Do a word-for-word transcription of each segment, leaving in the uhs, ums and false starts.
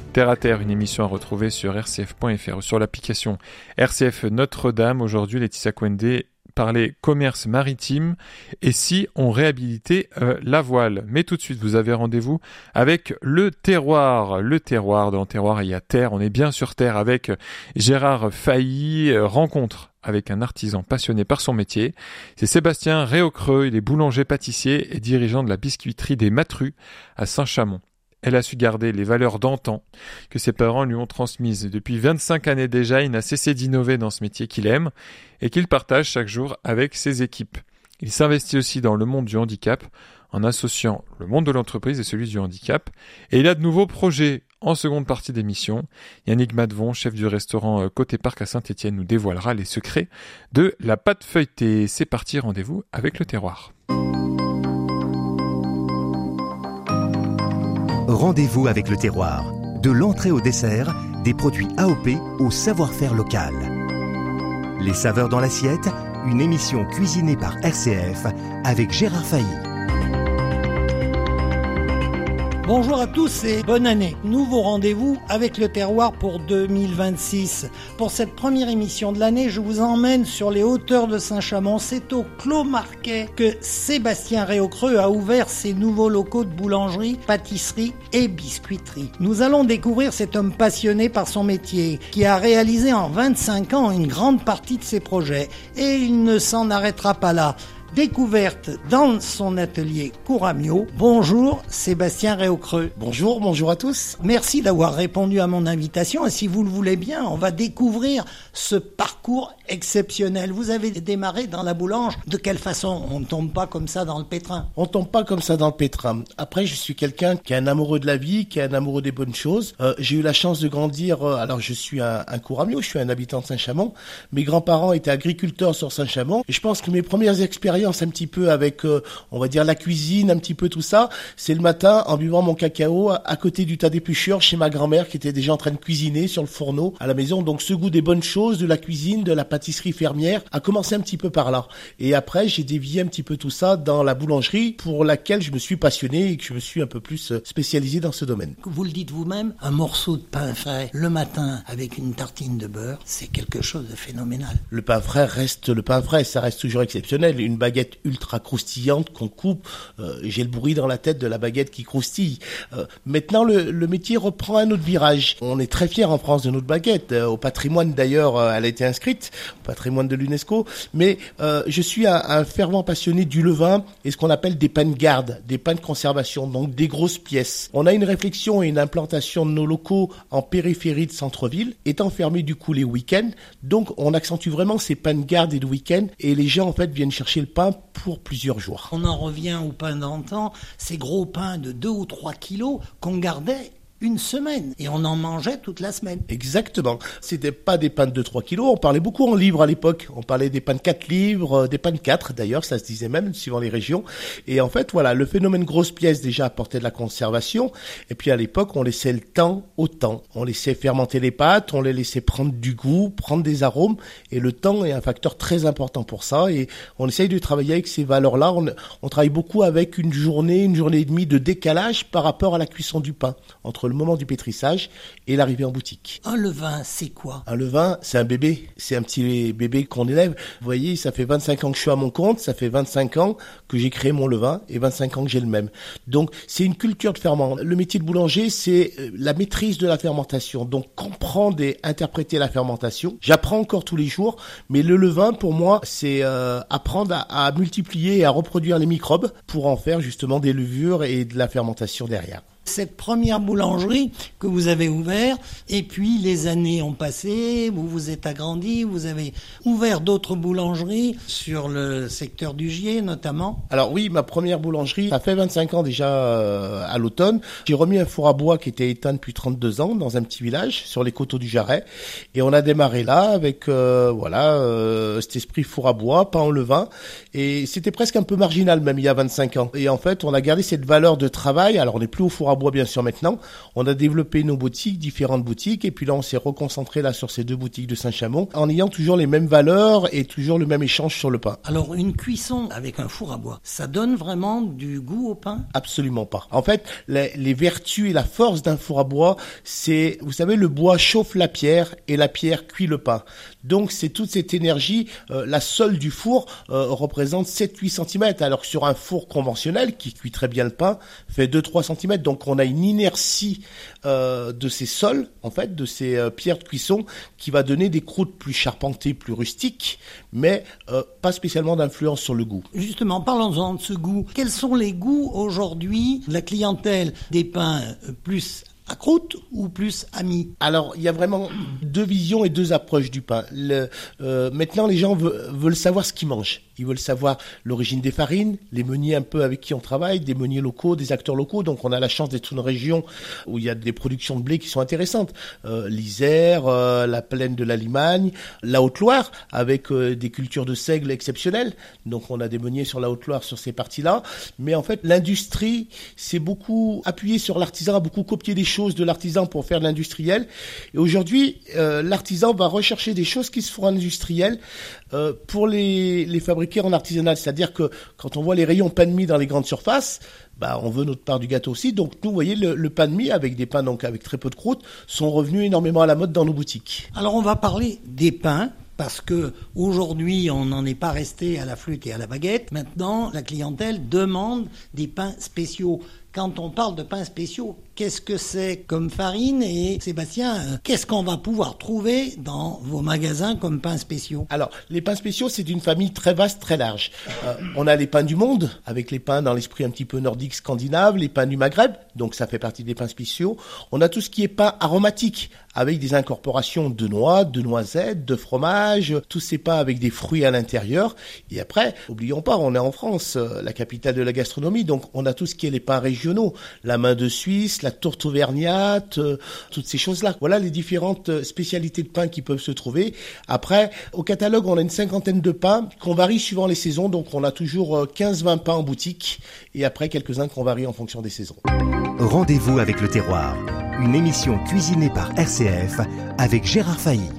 Terre à Terre, une émission à retrouver sur r c f point f r ou sur l'application R C F Notre-Dame. Aujourd'hui, Laetitia Kwende parlait commerce maritime et si on réhabilitait euh, la voile. Mais tout de suite, vous avez rendez-vous avec le terroir. Le terroir, dans terroir, il y a terre. On est bien sur terre avec Gérard Failly. Euh, rencontre avec un artisan passionné par son métier. C'est Sébastien Réaucreux. Il est boulanger-pâtissier et dirigeant de la biscuiterie des Matrus à Saint-Chamond. Elle a su garder les valeurs d'antan que ses parents lui ont transmises. Depuis vingt-cinq années déjà, il n'a cessé d'innover dans ce métier qu'il aime et qu'il partage chaque jour avec ses équipes. Il s'investit aussi dans le monde du handicap en associant le monde de l'entreprise et celui du handicap. Et il a de nouveaux projets en seconde partie d'émission. Yannick Madvon, chef du restaurant Côté Parc à Saint-Étienne, nous dévoilera les secrets de la pâte feuilletée. C'est parti, rendez-vous avec le terroir. Rendez-vous avec le terroir. De l'entrée au dessert, des produits A O P au savoir-faire local. Les saveurs dans l'assiette, une émission cuisinée par R C F avec Gérard Failly. Bonjour à tous et bonne année. Nouveau rendez-vous avec le terroir pour deux mille vingt-six. Pour cette première émission de l'année, je vous emmène sur les hauteurs de Saint-Chamond. C'est au Clos Marquet que Sébastien Réaucreux a ouvert ses nouveaux locaux de boulangerie, pâtisserie et biscuiterie. Nous allons découvrir cet homme passionné par son métier qui a réalisé en vingt-cinq ans une grande partie de ses projets. Et il ne s'en arrêtera pas là. Découverte dans son atelier Couramio. Bonjour Sébastien Réaucreux. Bonjour, bonjour à tous. Merci d'avoir répondu à mon invitation et si vous le voulez bien, on va découvrir ce parcours exceptionnel. Vous avez démarré dans la boulange. De quelle façon? On ne tombe pas comme ça dans le pétrin. On tombe pas comme ça dans le pétrin. Après, je suis quelqu'un qui est un amoureux de la vie, qui est un amoureux des bonnes choses. Euh, j'ai eu la chance de grandir, euh, alors je suis un, un Couramio, je suis un habitant de Saint-Chamond. Mes grands-parents étaient agriculteurs sur Saint-Chamond et je pense que mes premières expériences un petit peu avec, euh, on va dire, la cuisine, un petit peu tout ça, c'est le matin en buvant mon cacao à, à côté du tas d'épluchures chez ma grand-mère qui était déjà en train de cuisiner sur le fourneau à la maison. Donc ce goût des bonnes choses, de la cuisine, de la pâtisserie fermière a commencé un petit peu par là. Et après, j'ai dévié un petit peu tout ça dans la boulangerie pour laquelle je me suis passionné et que je me suis un peu plus spécialisé dans ce domaine. Vous le dites vous-même, un morceau de pain frais le matin avec une tartine de beurre, c'est quelque chose de phénoménal. Le pain frais reste le pain frais, ça reste toujours exceptionnel. Une baguette ultra croustillante qu'on coupe, euh, j'ai le bruit dans la tête de la baguette qui croustille. Euh, maintenant, le, le métier reprend un autre virage. On est très fiers en France de notre baguette. Euh, au patrimoine d'ailleurs, euh, elle a été inscrite au patrimoine de l'UNESCO. Mais euh, je suis un, un fervent passionné du levain et ce qu'on appelle des pains de garde, des pains de conservation, donc des grosses pièces. On a une réflexion et une implantation de nos locaux en périphérie de centre-ville, étant fermés du coup les week-ends. Donc on accentue vraiment ces pains de garde et de week-end et les gens en fait viennent chercher le pain pour plusieurs jours. On en revient au pain d'antan, ces gros pains de deux ou trois kilos qu'on gardait une semaine et on en mangeait toute la semaine. Exactement. C'était pas des pains de deux à trois kilos, on parlait beaucoup en livres à l'époque. On parlait des pains de quatre livres, des pains de quatre d'ailleurs, ça se disait même, suivant les régions. Et en fait, voilà, le phénomène grosse pièce déjà apportait de la conservation. Et puis à l'époque, on laissait le temps au temps. On laissait fermenter les pâtes, on les laissait prendre du goût, prendre des arômes. Et le temps est un facteur très important pour ça. Et on essaye de travailler avec ces valeurs-là. On, on travaille beaucoup avec une journée, une journée et demie de décalage par rapport à la cuisson du pain, entre le moment du pétrissage et l'arrivée en boutique. Un levain, c'est quoi? Un levain, c'est un bébé. C'est un petit bébé qu'on élève. Vous voyez, ça fait vingt-cinq ans que je suis à mon compte, ça fait vingt-cinq ans que j'ai créé mon levain et vingt-cinq ans que j'ai le même. Donc, c'est une culture de ferment. Le métier de boulanger, c'est la maîtrise de la fermentation. Donc, comprendre et interpréter la fermentation. J'apprends encore tous les jours, mais le levain, pour moi, c'est euh, apprendre à, à multiplier et à reproduire les microbes pour en faire justement des levures et de la fermentation derrière. Cette première boulangerie que vous avez ouverte, et puis les années ont passé, vous vous êtes agrandi, vous avez ouvert d'autres boulangeries sur le secteur du Gier notamment. Alors oui, ma première boulangerie, ça fait vingt-cinq ans déjà euh, à l'automne. J'ai remis un four à bois qui était éteint depuis trente-deux ans dans un petit village sur les coteaux du Jarret. Et on a démarré là avec euh, voilà euh, cet esprit four à bois, pain au levain. Et c'était presque un peu marginal même il y a vingt-cinq ans. Et en fait, on a gardé cette valeur de travail. Alors on n'est plus au four à bois bois bien sûr maintenant. On a développé nos boutiques, différentes boutiques, et puis là on s'est reconcentré là sur ces deux boutiques de Saint-Chamond, en ayant toujours les mêmes valeurs et toujours le même échange sur le pain. Alors une cuisson avec un four à bois, ça donne vraiment du goût au pain? Absolument pas. En fait, les, les vertus et la force d'un four à bois, c'est, vous savez, le bois chauffe la pierre et la pierre cuit le pain. Donc c'est toute cette énergie, euh, la sole du four euh, représente sept à huit centimètres, alors que sur un four conventionnel qui cuit très bien le pain, fait deux à trois centimètres. Donc on a une inertie euh, de ces sols, en fait, de ces euh, pierres de cuisson, qui va donner des croûtes plus charpentées, plus rustiques, mais euh, pas spécialement d'influence sur le goût. Justement, parlons-en de ce goût. Quels sont les goûts aujourd'hui de la clientèle des pains plus à croûte ou plus à mie? Alors, il y a vraiment deux visions et deux approches du pain. Le, euh, maintenant, les gens veulent, veulent savoir ce qu'ils mangent. Ils veulent savoir l'origine des farines, les meuniers un peu avec qui on travaille, des meuniers locaux, des acteurs locaux. Donc, on a la chance d'être une région où il y a des productions de blé qui sont intéressantes. Euh, L'Isère, euh, la plaine de la Limagne, la Haute-Loire, avec euh, des cultures de seigle exceptionnelles. Donc, on a des meuniers sur la Haute-Loire, sur ces parties-là. Mais en fait, l'industrie s'est beaucoup appuyée sur l'artisan, a beaucoup copié des choses de l'artisan pour faire de l'industriel. Et aujourd'hui, euh, l'artisan va rechercher des choses qui se font en industriel euh, pour les, les fabriquer en artisanal. C'est-à-dire que quand on voit les rayons pain de mie dans les grandes surfaces, bah, on veut notre part du gâteau aussi. Donc nous, vous voyez, le, le pain de mie avec des pains donc avec très peu de croûte sont revenus énormément à la mode dans nos boutiques. Alors on va parler des pains. Parce que aujourd'hui, on n'en est pas resté à la flûte et à la baguette. Maintenant, la clientèle demande des pains spéciaux. Quand on parle de pains spéciaux, qu'est-ce que c'est comme farine? Et Sébastien, euh, qu'est-ce qu'on va pouvoir trouver dans vos magasins comme pains spéciaux? Alors, les pains spéciaux, c'est une famille très vaste, très large. Euh, on a les pains du monde, avec les pains dans l'esprit un petit peu nordique, scandinave, les pains du Maghreb, donc ça fait partie des pains spéciaux. On a tout ce qui est pain aromatique, avec des incorporations de noix, de noisettes, de fromage, tous ces pains avec des fruits à l'intérieur. Et après, oublions pas, on est en France, euh, la capitale de la gastronomie, donc on a tout ce qui est les pains régionaux. La main de Suisse, la tourte auvergnate, euh, toutes ces choses-là. Voilà les différentes spécialités de pain qui peuvent se trouver. Après, au catalogue, on a une cinquantaine de pains qu'on varie suivant les saisons. Donc, on a toujours quinze à vingt pains en boutique et après quelques-uns qu'on varie en fonction des saisons. Rendez-vous avec le terroir, une émission cuisinée par R C F avec Gérard Failly.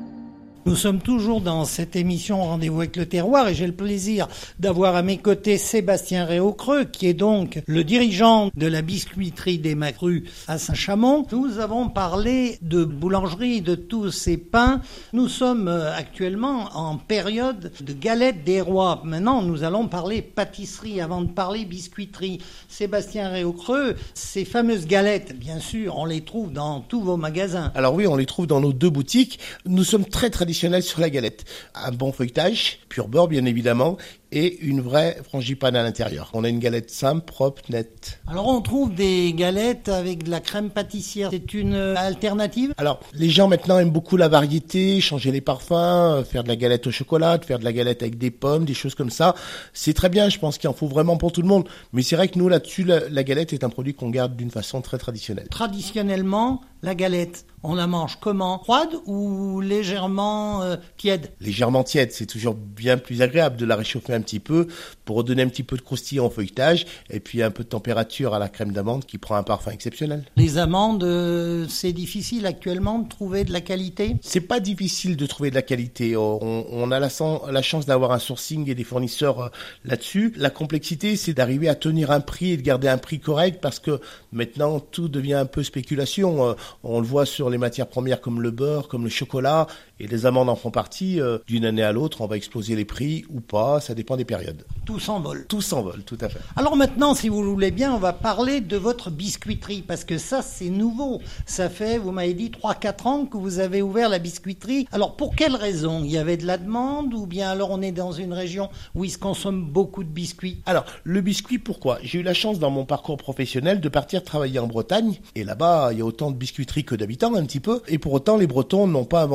Nous sommes toujours dans cette émission Rendez-vous avec le terroir et j'ai le plaisir d'avoir à mes côtés Sébastien Réaucreux qui est donc le dirigeant de la biscuiterie des Macrues à Saint-Chamond. Nous avons parlé de boulangerie, de tous ces pains. Nous sommes actuellement en période de galettes des rois. Maintenant, nous allons parler pâtisserie avant de parler biscuiterie. Sébastien Réaucreux, ces fameuses galettes, bien sûr, on les trouve dans tous vos magasins. Alors oui, on les trouve dans nos deux boutiques. Nous sommes très traditionnels sur la galette. Un bon feuilletage, pur beurre bien évidemment, et une vraie frangipane à l'intérieur. On a une galette simple, propre, nette. Alors on trouve des galettes avec de la crème pâtissière. C'est une alternative? Alors les gens maintenant aiment beaucoup la variété, changer les parfums, faire de la galette au chocolat, faire de la galette avec des pommes, des choses comme ça. C'est très bien, je pense qu'il en faut vraiment pour tout le monde. Mais c'est vrai que nous là-dessus, la, la galette est un produit qu'on garde d'une façon très traditionnelle. Traditionnellement, la galette, on la mange comment? Froide ou légèrement euh, tiède? Légèrement tiède, c'est toujours bien plus agréable de la réchauffer un petit peu pour redonner un petit peu de croustillant au feuilletage et puis un peu de température à la crème d'amande qui prend un parfum exceptionnel. Les amandes, euh, c'est difficile actuellement de trouver de la qualité? C'est pas difficile de trouver de la qualité. On, on a la, la chance d'avoir un sourcing et des fournisseurs euh, là-dessus. La complexité, c'est d'arriver à tenir un prix et de garder un prix correct parce que maintenant tout devient un peu spéculation. Euh, on le voit sur les matières premières comme le beurre, comme le chocolat, et les amandes en font partie. Euh, d'une année à l'autre, on va exploser les prix ou pas, ça dépend des périodes. Tout s'envole. Tout s'envole, tout à fait. Alors maintenant, si vous le voulez bien, on va parler de votre biscuiterie, parce que ça, c'est nouveau. Ça fait, vous m'avez dit, trois à quatre ans que vous avez ouvert la biscuiterie. Alors, pour quelle raison? Il y avait de la demande, ou bien alors on est dans une région où il se consomme beaucoup de biscuits? Alors, le biscuit, pourquoi? J'ai eu la chance, dans mon parcours professionnel, de partir travailler en Bretagne, et là-bas, il y a autant de biscuiteries que d'habitants, un petit peu, et pour autant, les Bretons n'ont pas inventé ni le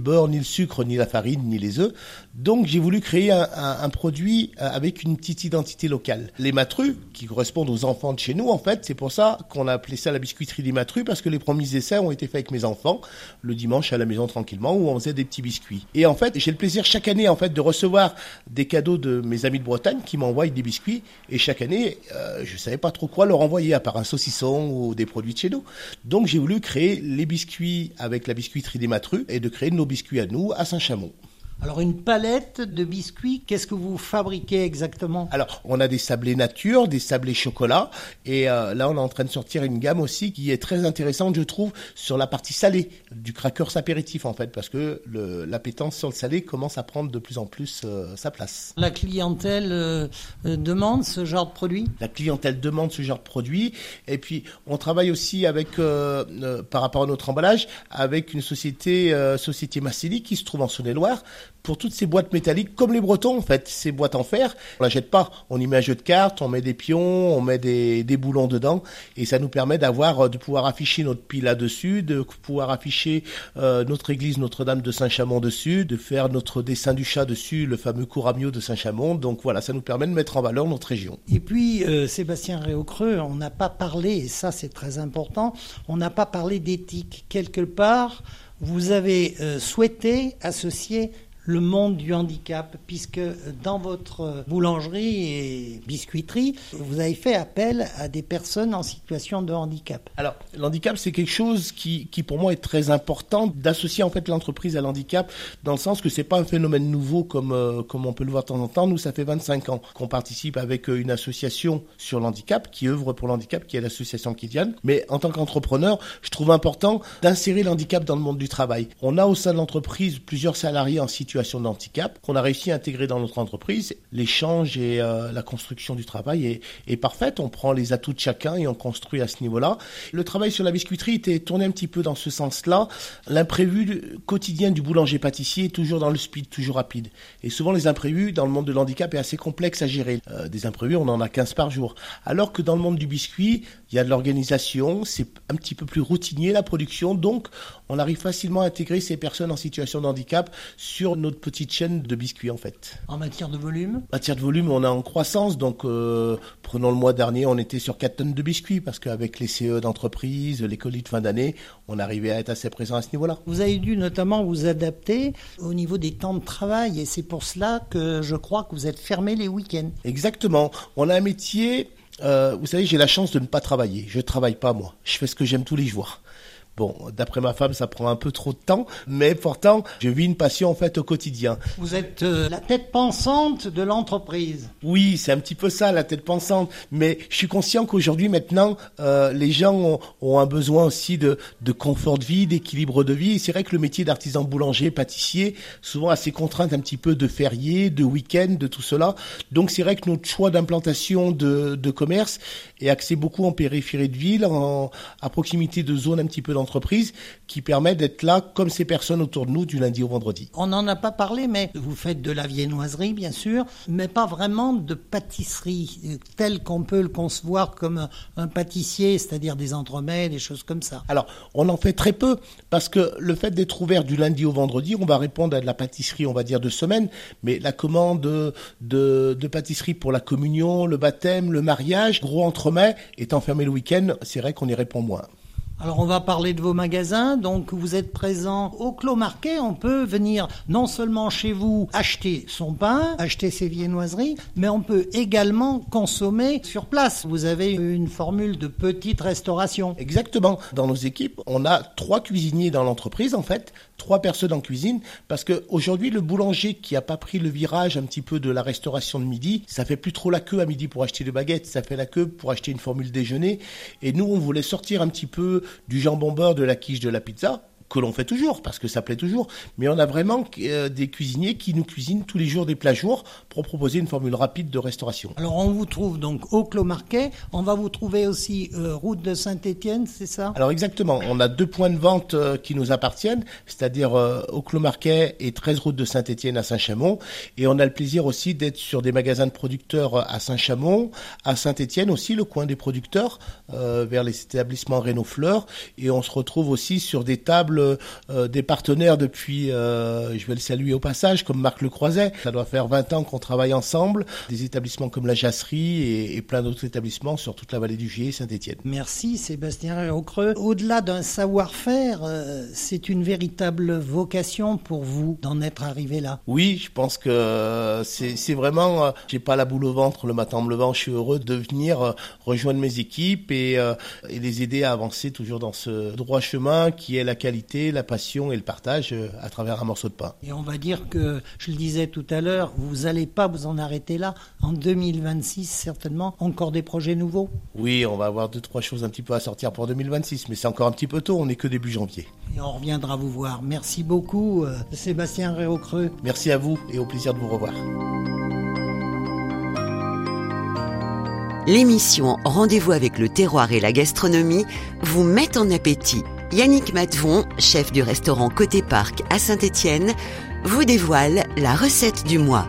beurre, ni le sucre, ni la farine, ni les œufs. Donc j'ai voulu créer un, un, un produit avec une petite identité locale. Les Matrues, qui correspondent aux enfants de chez nous, en fait, c'est pour ça qu'on a appelé ça la biscuiterie des Matrues, parce que les premiers essais ont été faits avec mes enfants, le dimanche à la maison tranquillement, où on faisait des petits biscuits. Et en fait, j'ai le plaisir chaque année, en fait, de recevoir des cadeaux de mes amis de Bretagne qui m'envoient des biscuits. Et chaque année, euh, je savais pas trop quoi leur envoyer, à part un saucisson ou des produits de chez nous. Donc j'ai voulu créer les biscuits avec la biscuiterie des Matrues et de créer nos biscuits à nous à Saint-Chamond. Alors une palette de biscuits, qu'est-ce que vous fabriquez exactement ? Alors on a des sablés nature, des sablés chocolat et euh, là on est en train de sortir une gamme aussi qui est très intéressante je trouve sur la partie salée du crackers apéritif en fait parce que le, l'appétence sur le salé commence à prendre de plus en plus euh, sa place. La clientèle euh, demande ce genre de produit ? La clientèle demande ce genre de produit et puis on travaille aussi avec euh, euh, par rapport à notre emballage avec une société euh, société Massili qui se trouve en Saône-et-Loire. Pour toutes ces boîtes métalliques, comme les Bretons en fait, ces boîtes en fer, on la jette pas, on y met un jeu de cartes, on met des pions, on met des, des boulons dedans, et ça nous permet d'avoir, de pouvoir afficher notre pile là-dessus, de pouvoir afficher euh, notre église Notre-Dame de Saint-Chamond dessus, de faire notre dessin du chat dessus, le fameux Couramio de Saint-Chamond, donc voilà, ça nous permet de mettre en valeur notre région. Et puis, euh, Sébastien Réaucreux, on n'a pas parlé, et ça c'est très important, on n'a pas parlé d'éthique. Quelque part, vous avez euh, souhaité associer le monde du handicap, puisque dans votre boulangerie et biscuiterie, vous avez fait appel à des personnes en situation de handicap. Alors, l'handicap, c'est quelque chose qui, qui pour moi est très important, d'associer en fait l'entreprise à l'handicap, dans le sens que c'est pas un phénomène nouveau comme, euh, comme on peut le voir de temps en temps. Nous, ça fait vingt-cinq ans qu'on participe avec une association sur l'handicap, qui œuvre pour l'handicap, qui est l'association Kidiane. Mais en tant qu'entrepreneur, je trouve important d'insérer l'handicap dans le monde du travail. On a au sein de l'entreprise plusieurs salariés en situation situation de handicap qu'on a réussi à intégrer dans notre entreprise. L'échange et euh, la construction du travail est, est parfaite. On prend les atouts de chacun et on construit à ce niveau-là. Le travail sur la biscuiterie était tourné un petit peu dans ce sens-là. L'imprévu quotidien du boulanger-pâtissier est toujours dans le speed, toujours rapide. Et souvent, les imprévus dans le monde de l'handicap est assez complexe à gérer. Euh, des imprévus, on en a quinze par jour. Alors que dans le monde du biscuit, il y a de l'organisation, c'est un petit peu plus routinier la production. Donc, on arrive facilement à intégrer ces personnes en situation de handicap sur notre petite chaîne de biscuits en fait. En matière de volume ? En matière de volume, on est en croissance. Donc, euh, prenons le mois dernier, on était sur quatre tonnes de biscuits parce qu'avec les C E d'entreprise, les colis de fin d'année, on arrivait à être assez présent à ce niveau-là. Vous avez dû notamment vous adapter au niveau des temps de travail et c'est pour cela que je crois que vous êtes fermé les week-ends. Exactement. On a un métier, euh, vous savez, j'ai la chance de ne pas travailler. Je ne travaille pas moi. Je fais ce que j'aime tous les jours. Bon, d'après ma femme, ça prend un peu trop de temps, mais pourtant, je vis une passion en fait au quotidien. Vous êtes euh, la tête pensante de l'entreprise. Oui, c'est un petit peu ça, la tête pensante. Mais je suis conscient qu'aujourd'hui, maintenant, euh, les gens ont, ont un besoin aussi de, de confort de vie, d'équilibre de vie. Et c'est vrai que le métier d'artisan boulanger, pâtissier, souvent a ses contraintes un petit peu de fériés, de week-end, de tout cela. Donc c'est vrai que notre choix d'implantation de, de commerce est axé beaucoup en périphérie de ville, en, à proximité de zones un petit peu d'entreprise qui permet d'être là comme ces personnes autour de nous du lundi au vendredi. On n'en a pas parlé, mais vous faites de la viennoiserie, bien sûr, mais pas vraiment de pâtisserie, telle qu'on peut le concevoir comme un, un pâtissier, c'est-à-dire des entremets, des choses comme ça. Alors, on en fait très peu, parce que le fait d'être ouvert du lundi au vendredi, on va répondre à de la pâtisserie, on va dire, de semaine, mais la commande de, de, de pâtisserie pour la communion, le baptême, le mariage, gros entremets, étant fermé le week-end, c'est vrai qu'on y répond moins. Alors on va parler de vos magasins, donc vous êtes présent au Clos Marquet, on peut venir non seulement chez vous acheter son pain, acheter ses viennoiseries, mais on peut également consommer sur place. Vous avez une formule de petite restauration. Exactement. Dans nos équipes, on a trois cuisiniers dans l'entreprise en fait, trois personnes en cuisine, parce que aujourd'hui le boulanger qui a pas pris le virage un petit peu de la restauration de midi, ça fait plus trop la queue à midi pour acheter des baguettes, ça fait la queue pour acheter une formule déjeuner, et nous on voulait sortir un petit peu du jambon beurre, de la quiche, de la pizza, que l'on fait toujours, parce que ça plaît toujours, mais on a vraiment euh, des cuisiniers qui nous cuisinent tous les jours des plats jours pour proposer une formule rapide de restauration. Alors on vous trouve donc au Clos Marquet, on va vous trouver aussi euh, route de Saint-Étienne, c'est ça ? Alors exactement, on a deux points de vente euh, qui nous appartiennent, c'est-à-dire euh, au Clos Marquet et treize route de Saint-Étienne à Saint-Chamond, et on a le plaisir aussi d'être sur des magasins de producteurs à Saint-Chamond, à Saint-Étienne aussi, le coin des producteurs, euh, vers les établissements Renault Fleurs, et on se retrouve aussi sur des tables l'exemple euh, des partenaires depuis, euh, je vais le saluer au passage, comme Marc Le Croiset. Ça doit faire vingt ans qu'on travaille ensemble. Des établissements comme la Jasserie et, et plein d'autres établissements sur toute la vallée du Gier et Saint-Étienne. Merci Sébastien Réaucreux. Au-delà d'un savoir-faire, euh, c'est une véritable vocation pour vous d'en être arrivé là. Oui, je pense que euh, c'est, c'est vraiment, euh, j'ai pas la boule au ventre le matin en me levant, je suis heureux de venir euh, rejoindre mes équipes et, euh, et les aider à avancer toujours dans ce droit chemin qui est la qualité, la passion et le partage euh, à travers un morceau de pain. Et on va dire que, je le disais tout à l'heure, vous n'allez pas vous en arrêter là. En deux mille vingt-six, certainement, encore des projets nouveaux. Oui, on va avoir deux, trois choses un petit peu à sortir pour deux mille vingt-six, mais c'est encore un petit peu tôt, on n'est que début janvier. Et on reviendra vous voir. Merci beaucoup, euh, Sébastien Réaucreux. Merci à vous et au plaisir de vous revoir. L'émission Rendez-vous avec le terroir et la gastronomie vous met en appétit. Yannick Matvon, chef du restaurant Côté Parc à Saint-Étienne, vous dévoile la recette du mois.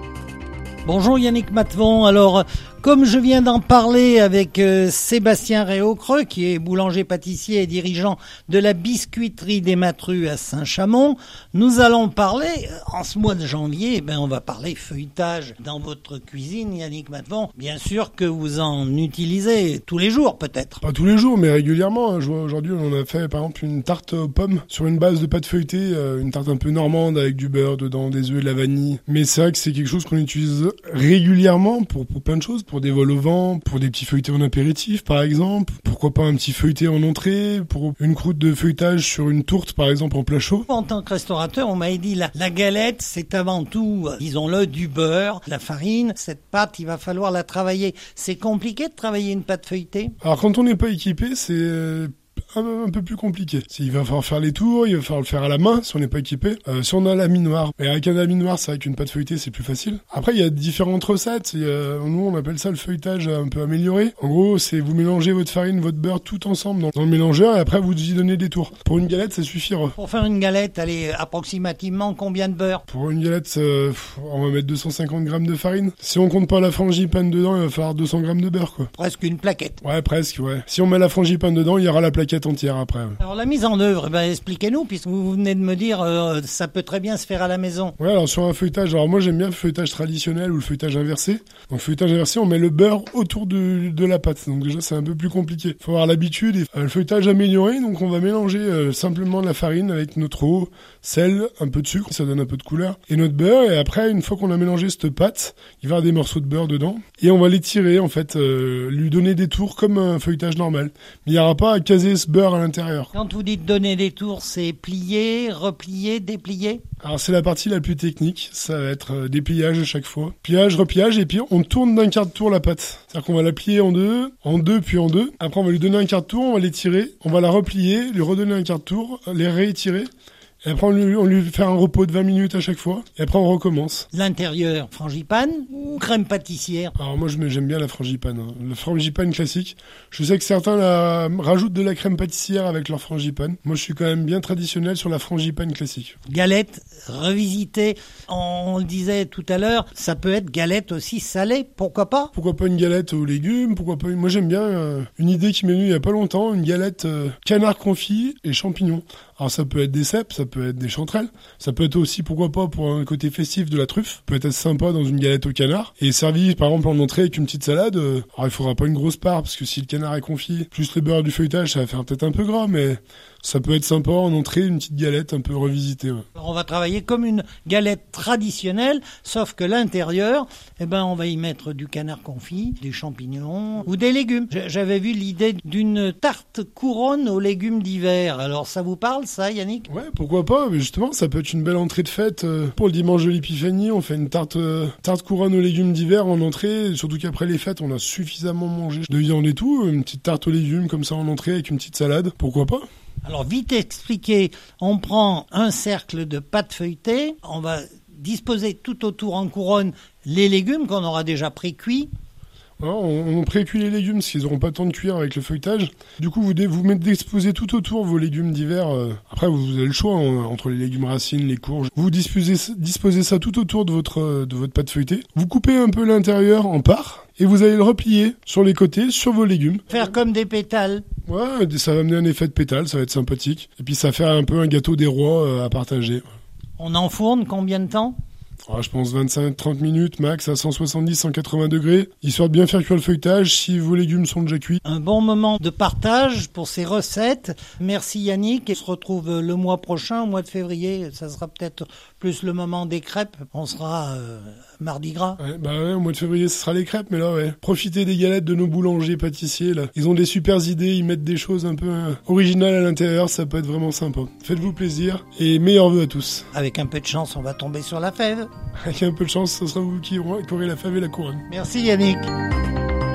Bonjour Yannick Matvon. Alors, comme je viens d'en parler avec euh, Sébastien Réaucreux, qui est boulanger-pâtissier et dirigeant de la biscuiterie des Matrues à Saint-Chamond, nous allons parler, en ce mois de janvier, eh ben, on va parler feuilletage dans votre cuisine, Yannick Matvon. Bien sûr que vous en utilisez tous les jours, peut-être. Pas tous les jours, mais régulièrement. Je vois, aujourd'hui, on a fait, par exemple, une tarte aux pommes sur une base de pâte feuilletée, euh, une tarte un peu normande avec du beurre dedans, des œufs, de la vanille. Mais c'est vrai que c'est quelque chose qu'on utilise régulièrement pour, pour plein de choses. Pour des vols au vent, pour des petits feuilletés en apéritif par exemple, pourquoi pas un petit feuilleté en entrée, pour une croûte de feuilletage sur une tourte par exemple en plat chaud. En tant que restaurateur, on m'a dit la, la galette c'est avant tout, disons-le, du beurre, de la farine. Cette pâte, il va falloir la travailler. C'est compliqué de travailler une pâte feuilletée? Alors quand on n'est pas équipé, c'est euh, un, un peu plus compliqué. Il va falloir faire les tours, il va falloir le faire à la main si on n'est pas équipé. Euh, si on a la minoire, et avec un laminoir, c'est vrai qu'une pâte feuilletée c'est plus facile. Après il y a différentes recettes. Il y a, nous on appelle ça le feuilletage un peu amélioré. En gros c'est vous mélangez votre farine, votre beurre tout ensemble dans, dans le mélangeur et après vous y donnez des tours. Pour une galette ça suffira. Pour faire une galette, allez approximativement combien de beurre? Pour une galette, euh, on va mettre deux cent cinquante grammes de farine. Si on compte pas la frangipane dedans, il va falloir deux cents grammes de beurre quoi. Presque une plaquette. Ouais presque ouais. Si on met la frangipane dedans, il y aura la plaquette entière après. Ouais. Alors la mise en œuvre, ben, expliquez-nous, puisque vous venez de me dire euh, ça peut très bien se faire à la maison. Ouais, alors sur un feuilletage, alors moi j'aime bien le feuilletage traditionnel ou le feuilletage inversé. Donc feuilletage inversé, on met le beurre autour de, de la pâte, donc déjà c'est un peu plus compliqué. Faut avoir l'habitude. Et, euh, le feuilletage amélioré, donc on va mélanger euh, simplement la farine avec notre eau, sel, un peu de sucre, ça donne un peu de couleur, et notre beurre. Et après, une fois qu'on a mélangé cette pâte, il va y avoir des morceaux de beurre dedans, et on va les tirer en fait, euh, lui donner des tours comme un feuilletage normal. Mais il n'y aura pas à caser ce beurre à l'intérieur. Quand vous dites donner des tours, c'est plier, replier, déplier? Alors c'est la partie la plus technique, ça va être euh, des pliages à chaque fois. Pliage, repliage, et puis on tourne d'un quart de tour la pâte. C'est-à-dire qu'on va la plier en deux, en deux puis en deux. Après on va lui donner un quart de tour, on va les tirer, on va la replier, lui redonner un quart de tour, les réétirer. Et après, on lui, on lui fait un repos de vingt minutes à chaque fois. Et après, on recommence. L'intérieur, frangipane ou crème pâtissière? Alors moi, j'aime bien la frangipane. Hein. La frangipane classique. Je sais que certains la, rajoutent de la crème pâtissière avec leur frangipane. Moi, je suis quand même bien traditionnel sur la frangipane classique. Galette revisitée. On le disait tout à l'heure, ça peut être galette aussi salée. Pourquoi pas? Pourquoi pas une galette aux légumes? Pourquoi pas une... Moi, j'aime bien euh, une idée qui m'est venue il y a pas longtemps. Une galette euh, canard confit et champignons. Alors ça peut être des cèpes, ça peut être des chanterelles, ça peut être aussi, pourquoi pas, pour un côté festif de la truffe, ça peut être sympa dans une galette au canard, et servi par exemple en entrée avec une petite salade. Euh, alors il faudra pas une grosse part, parce que si le canard est confit, plus le beurre du feuilletage, ça va faire peut-être un peu gras, mais ça peut être sympa en entrée, une petite galette un peu revisitée. Ouais. Alors on va travailler comme une galette traditionnelle, sauf que l'intérieur, eh ben on va y mettre du canard confit, des champignons ou des légumes. J'avais vu l'idée d'une tarte couronne aux légumes d'hiver. Alors ça vous parle ça, Yannick? Ouais, pourquoi pas, mais justement ça peut être une belle entrée de fête. Euh, pour le dimanche de l'épiphanie, on fait une tarte euh, tarte couronne aux légumes d'hiver en entrée, surtout qu'après les fêtes, on a suffisamment mangé de viande et tout, une petite tarte aux légumes comme ça en entrée avec une petite salade, pourquoi pas? Alors vite expliqué, on prend un cercle de pâte feuilletée, on va disposer tout autour en couronne les légumes qu'on aura déjà pré-cuits. Alors, on, on pré-cuit les légumes parce qu'ils n'auront pas le temps de cuire avec le feuilletage. Du coup, vous, vous mettez d'exposer tout autour vos légumes d'hiver. Euh, après, vous avez le choix hein, entre les légumes racines, les courges. Vous disposez, disposez ça tout autour de votre, de votre pâte feuilletée. Vous coupez un peu l'intérieur en parts et vous allez le replier sur les côtés, sur vos légumes. Faire comme des pétales. Ouais, ça va amener un effet de pétale, ça va être sympathique. Et puis ça va faire un peu un gâteau des rois euh, à partager. On enfourne combien de temps ? Ah, je pense vingt-cinq trente minutes max à cent soixante-dix à cent quatre-vingts degrés, histoire de bien faire cuire le feuilletage si vos légumes sont déjà cuits. Un bon moment de partage pour ces recettes. Merci Yannick. On se retrouve le mois prochain, au mois de février. Ça sera peut-être plus le moment des crêpes. On sera euh, mardi gras. Ouais, bah ouais, au mois de février, ce sera les crêpes, mais là, ouais. Profitez des galettes de nos boulangers pâtissiers, là. Ils ont des super idées, ils mettent des choses un peu euh, originales à l'intérieur, ça peut être vraiment sympa. Faites-vous plaisir et meilleurs vœux à tous. Avec un peu de chance, on va tomber sur la fève. Avec un peu de chance, ce sera vous qui aurez la fève et la couronne. Merci Yannick.